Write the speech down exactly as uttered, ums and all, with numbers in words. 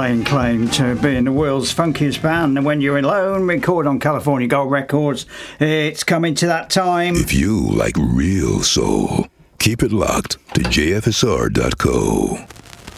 laying claim to being the world's funkiest band. And when you're alone, record on California Gold Records. It's coming to that time. If you like real soul, keep it locked to J F S R dot co.